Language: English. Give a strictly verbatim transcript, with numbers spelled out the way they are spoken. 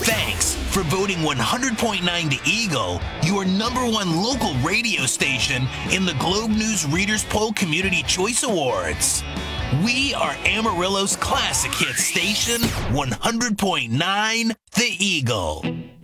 Thanks for voting one hundred point nine The Eagle your number one local radio station in the Globe News Readers Poll Community Choice Awards. We are Amarillo's classic hit station, one hundred point nine The Eagle.